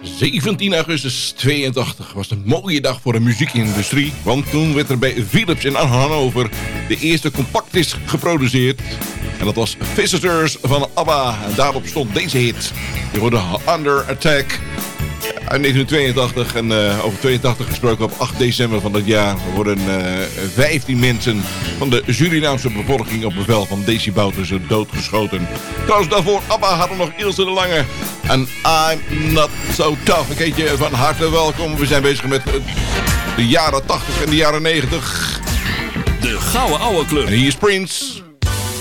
17 augustus 82 was een mooie dag voor de muziekindustrie. Want toen werd er bij Philips in Hannover de eerste compactdisc geproduceerd. En dat was Visitors van ABBA. En daarop stond deze hit. Die hoorde Under Attack uit 1982. En over 82 gesproken, op 8 december van dat jaar worden 15 mensen van de Surinaamse bevolking op bevel van Desi Bouterse doodgeschoten. Trouwens, daarvoor ABBA hadden nog Ilse de Lange. En I'm Not So Tough. Ik heet je van harte welkom. We zijn bezig met de jaren 80 en de jaren 90. De Gouden Ouwe Club. En hier is Prince.